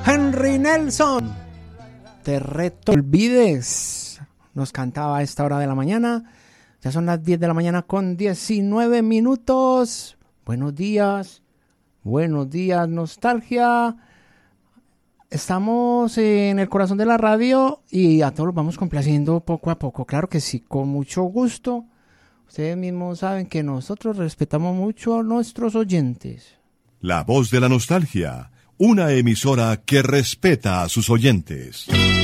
Henry Nelson, te reto olvides, nos cantaba a esta hora de la mañana. Ya son las 10 de la mañana con 19 minutos. Buenos días nostalgia. Estamos en el corazón de la radio y a todos los vamos complaciendo poco a poco, claro que sí, con mucho gusto. Ustedes mismos saben que nosotros respetamos mucho a nuestros oyentes. La voz de la nostalgia, una emisora que respeta a sus oyentes.